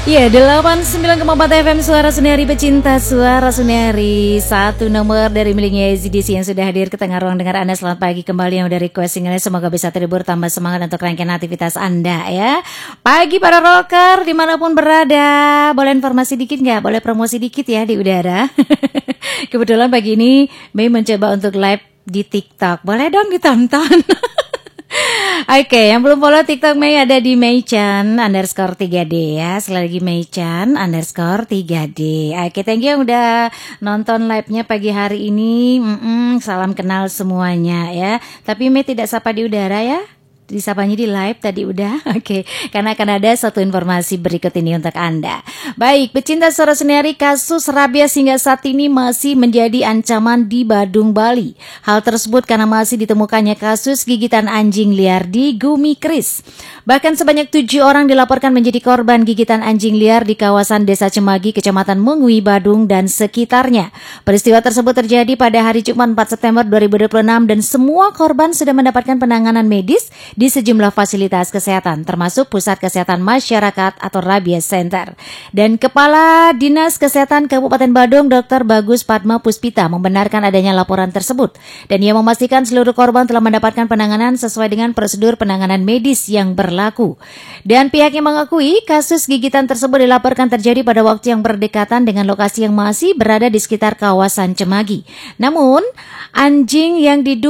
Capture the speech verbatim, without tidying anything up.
Ya, delapan puluh sembilan koma empat F M Suara Sunari, pecinta Suara Sunari. Satu nomor dari miliknya Z D C yang sudah hadir ke tengah ruang dengar Anda. Selamat pagi kembali yang udah requesting. Semoga bisa terhibur, tambah semangat untuk rangkaian aktivitas Anda ya. Pagi para rocker dimanapun berada. Boleh informasi dikit nggak? Boleh promosi dikit ya di udara. Kebetulan pagi ini Mei mencoba untuk live di TikTok. Boleh dong ditonton. Oke, okay, yang belum follow TikTok Mei ada di Meichan underscore tiga D ya. Sekali lagi Meichan underscore tiga D. Oke, okay, thank you yang udah nonton live-nya pagi hari ini. Mm-mm, salam kenal semuanya ya. Tapi Mei tidak sapa di udara ya. Disapanya di live tadi udah. Oke, okay. Karena akan ada satu informasi berikut ini untuk Anda. Baik, pecinta Suara Sunari, kasus rabies hingga saat ini masih menjadi ancaman di Badung, Bali. Hal tersebut karena masih ditemukannya kasus gigitan anjing liar di Gumi Kris. Bahkan sebanyak tujuh orang dilaporkan menjadi korban gigitan anjing liar di kawasan Desa Cemagi, Kecamatan Mengui, Badung dan sekitarnya. Peristiwa tersebut terjadi pada hari Jumat empat September dua ribu dua puluh enam dan semua korban sudah mendapatkan penanganan medis di sejumlah fasilitas kesehatan, termasuk Pusat Kesehatan Masyarakat atau Rabies Center. Dan Kepala Dinas Kesehatan Kabupaten Badung, Dokter Bagus Padma Puspita, membenarkan adanya laporan tersebut. Dan ia memastikan seluruh korban telah mendapatkan penanganan sesuai dengan prosedur penanganan medis yang berlaku. Dan pihaknya mengakui kasus gigitan tersebut dilaporkan terjadi pada waktu yang berdekatan dengan lokasi yang masih berada di sekitar kawasan Cemagi. Namun, anjing yang diduga